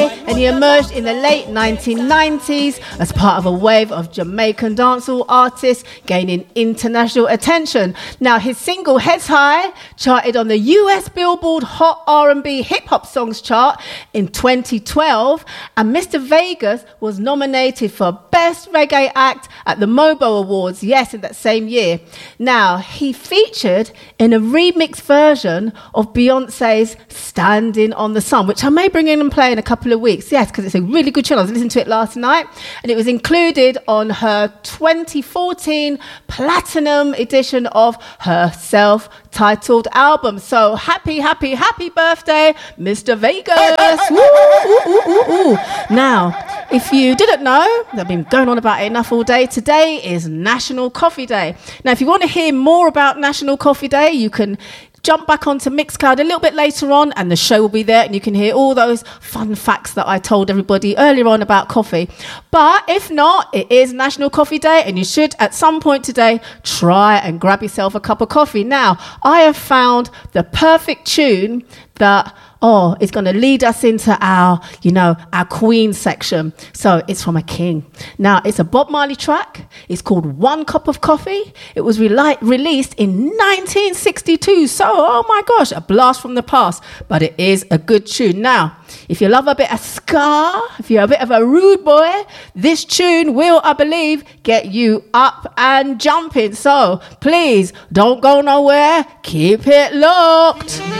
and he emerged in the late 1990s as part of a wave of Jamaican dancehall artists gaining international attention. Now, his single Heads High charted on the US Billboard Hot R&B Hip Hop Songs chart in 2012, and Mr. Vegas was nominated for Best Reggae Act at the MOBO Awards, yes, in that same year. Now, he featured in a remix version of Beyonce's Standing on the Sun, which I may bring in and play in a couple of weeks, yes, because it's a really good tune. I was listening to it last night, and it was included on her 2014 platinum edition of her self-titled album. So happy birthday, Mr. Vegas. Woo, ooh, ooh, ooh. Now, if you didn't know, I've been going on about it enough all day, today is National Coffee Day. Now, if you want to hear more about National Coffee Day, you can jump back onto Mixcloud a little bit later on, and the show will be there, and you can hear all those fun facts that I told everybody earlier on about coffee. But if not, it is National Coffee Day, and you should at some point today try and grab yourself a cup of coffee. Now, I have found the perfect tune that is going to lead us into our Queen section. So it's from a king. Now, it's a Bob Marley track. It's called One Cup of Coffee. It was released in 1962. So, oh my gosh, a blast from the past. But it is a good tune. Now, if you love a bit of ska, if you're a bit of a rude boy, this tune will, I believe, get you up and jumping. So please don't go nowhere. Keep it locked.